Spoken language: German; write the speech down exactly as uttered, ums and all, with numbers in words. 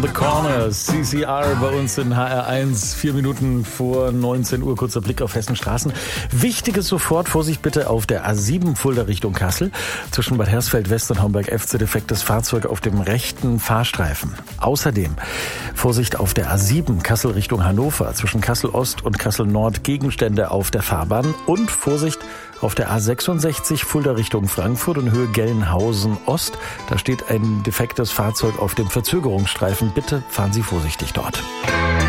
Around the Corner, C C R bei uns in H R eins, vier Minuten vor neunzehn Uhr, kurzer Blick auf Hessens Straßen. Wichtiges sofort, Vorsicht bitte auf der A sieben Fulda Richtung Kassel. Zwischen Bad Hersfeld West und Homberg F C defektes Fahrzeug auf dem rechten Fahrstreifen. Außerdem Vorsicht auf der A sieben Kassel Richtung Hannover. Zwischen Kassel Ost und Kassel Nord Gegenstände auf der Fahrbahn. Und Vorsicht auf der A sechsundsechzig Fulda Richtung Frankfurt in Höhe Gelnhausen Ost. Da steht ein defektes Fahrzeug auf dem Verzögerungsstreifen. Bitte fahren Sie vorsichtig dort.